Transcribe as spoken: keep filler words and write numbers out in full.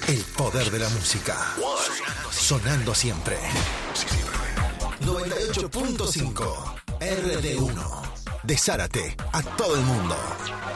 El poder de la música. Sonando siempre. noventa y ocho punto cinco R D uno. De Zárate a todo el mundo.